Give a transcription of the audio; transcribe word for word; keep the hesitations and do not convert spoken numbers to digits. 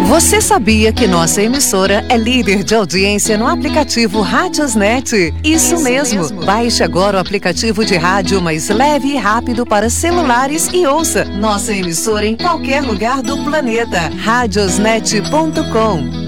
Você sabia que nossa emissora é líder de audiência no aplicativo Radiosnet? Isso, Isso mesmo. mesmo. Baixe agora o aplicativo de rádio mais leve e rápido para celulares e ouça nossa emissora em qualquer lugar do planeta. radiosnet ponto com